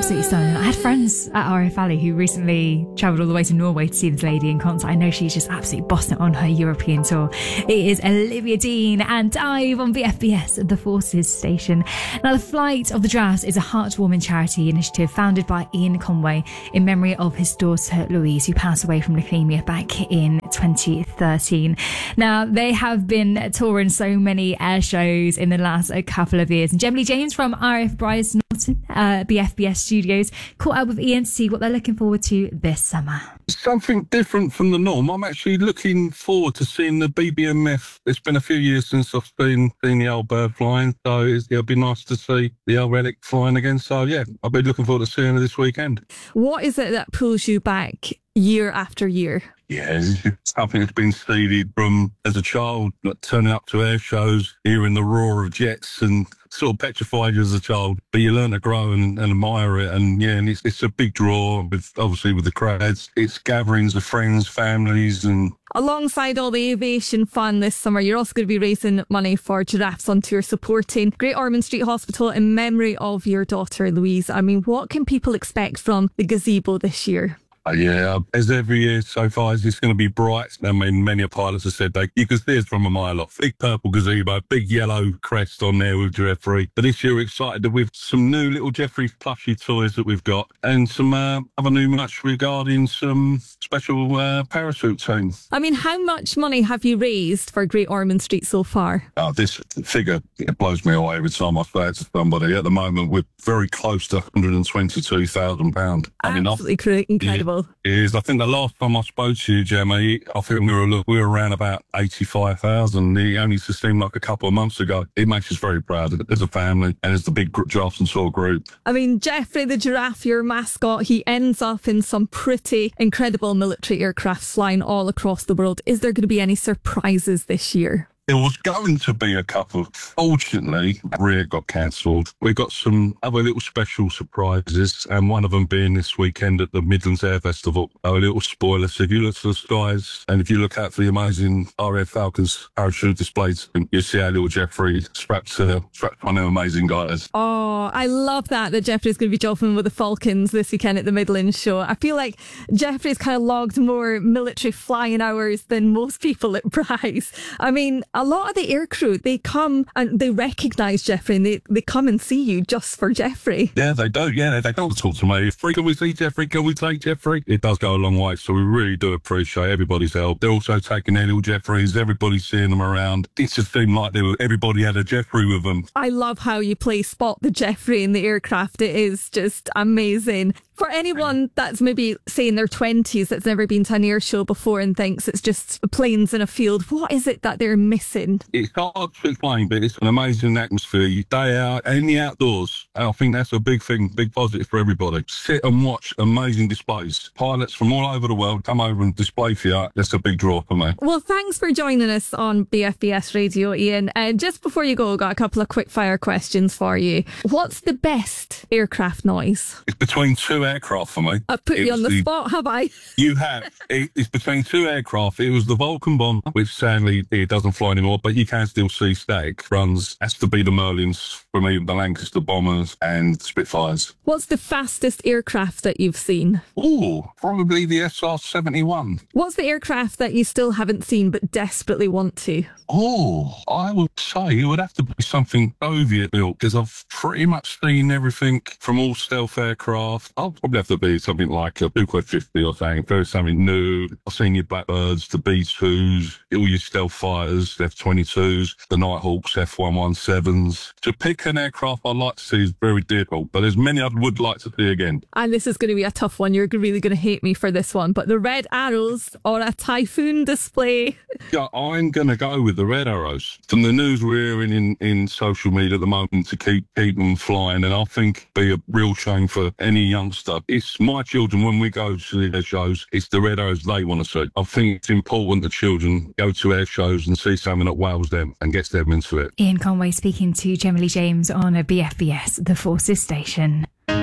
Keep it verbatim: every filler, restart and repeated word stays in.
absolutely stunning. I had friends at R F Valley who recently travelled all the way to Norway to see this lady in concert. I know she's just absolutely bossing it on her European tour. It is Olivia Dean and Dive on B F B S, the Forces station. Now, the Flight of the Giraffes is a heartwarming charity initiative founded by Ian Conway in memory of his daughter Louise, who passed away from leukemia back in twenty thirteen. Now, they have been touring so many air shows in the last couple of years. And Gemily James from R F Bryce Norton, uh, B F B S Studios, caught up with Ian to see what they're looking forward to this summer. Something different from the norm. I'm actually looking forward to seeing the B B M F. It's been a few years since I've seen, seen the old bird flying, so it's, it'll be nice to see the old relic flying again. So, yeah, I'll be looking forward to seeing her this weekend. What is it that pulls you back year after year? Yeah, it's something that's been seeded from as a child, like turning up to air shows, hearing the roar of jets, and sort of petrified you as a child. But you learn to grow and, and admire it, and yeah, and it's, it's a big draw. With obviously with the crowds, it's gatherings of friends, families, and. Alongside all the aviation fun this summer, you're also going to be raising money for Giraffes on Tour, supporting Great Ormond Street Hospital in memory of your daughter Louise. I mean, what can people expect from the gazebo this year? Uh, yeah, as every year so far, it's going to be bright. I mean, many pilots have said they, you can see it from a mile off. Big purple gazebo, big yellow crest on there with Jeffrey. But this year we're excited with some new little Jeffrey plushie toys that we've got and some uh, other new much regarding some special uh, parachute teams. I mean, how much money have you raised for Great Ormond Street so far? Oh, this figure, it blows me away every time I say it to somebody. At the moment, we're very close to one hundred twenty-two thousand pounds. Absolutely I mean, incredible. Yeah. Is I think the last time I spoke to you, Gemma, I think we were we were around about eighty-five thousand. It only just seemed like a couple of months ago. It makes us very proud as a family and as the big Giraffes and Tour group. I mean, Jeffrey the giraffe, your mascot, he ends up in some pretty incredible military aircraft flying all across the world. Is there going to be any surprises this year? There was going to be a couple. Fortunately, Rear got cancelled. We got some other little special surprises, and one of them being this weekend at the Midlands Air Festival. Oh, a little spoiler. So if you look to the skies and if you look out for the amazing R A F Falcons parachute displays, you'll see our little Jeffrey strapped to strapped one of them amazing guys. Oh, I love that, that Jeffrey's going to be jumping with the Falcons this weekend at the Midlands show. I feel like Jeffrey's kind of logged more military flying hours than most people at Bryce. I mean, a lot of the aircrew, they come and they recognise Jeffrey and they, they come and see you just for Jeffrey. Yeah, they do. Yeah, they, they don't talk to me. Free, can we see Jeffrey? Can we take Jeffrey? It does go a long way, so we really do appreciate everybody's help. They're also taking their little Jeffreys. Everybody's seeing them around. It just seemed like they were, everybody had a Jeffrey with them. I love how you play Spot the Jeffrey in the aircraft. It is just amazing. For anyone that's maybe, say, in their twenties that's never been to an air show before and thinks it's just planes in a field, what is it that they're missing? It's hard to explain, but it's an amazing atmosphere. You day out in the outdoors. And I think that's a big thing, big positive for everybody. Sit and watch amazing displays. Pilots from all over the world come over and display for you. That's a big draw for me. Well, thanks for joining us on B F B S Radio, Ian. Uh, just before you go, I've got a couple of quick fire questions for you. What's the best aircraft noise? It's between two aircraft for me. I've put it you on the, the spot, have I? You have. It, it's between two aircraft. It was the Vulcan bomber, which sadly it doesn't fly anymore, but you can still see static runs. Has to be the Merlins for me, the Lancaster bombers and Spitfires. What's the fastest aircraft that you've seen? Oh, probably the S R seventy-one. What's the aircraft that you still haven't seen but desperately want to? Oh, I would say it would have to be something Soviet built, because I've pretty much seen everything from all stealth aircraft. I'll probably have to be something like a Sukhoi fifty or something, very something new. I've seen your Blackbirds, the B twos, all your stealth fighters, F twenty-twos, the Nighthawks, F one sevens. To pick an aircraft I'd like to see is very difficult, but there's many I would like to see again. And this is going to be a tough one. You're really going to hate me for this one, but the Red Arrows or a Typhoon display? Yeah, I'm going to go with the Red Arrows. From the news we're hearing in, in social media at the moment to keep, keep them flying, and I think be a real shame for any youngster. It's my children, when we go to their shows, it's the Red Arrows they want to see. I think it's important that children go to air shows and see something that wows them and gets them into it. Ian Conway speaking to Gemily James on a B F B S, the Forces station.